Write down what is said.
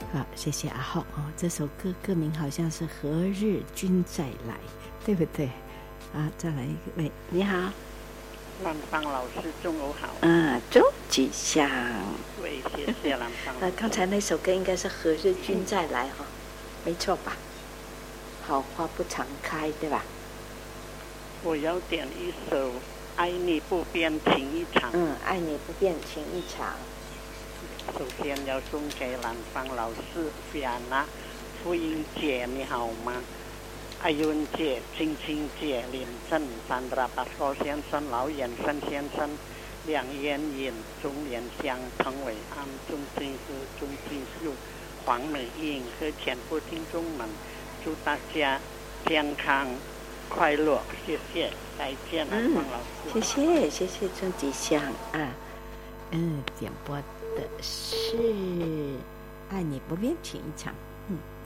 好，谢谢阿浩哦。这首歌歌名好像是《何日君再来》，对不对？啊，再来一位，你好， 兰芳老师，中午好。 周吉祥。 对，谢谢兰芳。 刚才那首歌应该是《何日君再来》哈，没错吧？好花不常开，对吧？ 我要点一首《爱你不变情一场》。 爱你不变情一场。 首先要送给兰芳老师、菲安娜、傅英姐，你好吗？阿云姐、青青姐、林正、三达巴索先生、老远生先生、梁燕颖、钟连香、彭伟安、钟金枝、钟金秀、黄美英和全部听众们，祝大家健康快乐，谢谢，再见，兰芳老师。 谢谢钟吉祥啊。点播的是《爱你不变情一场》。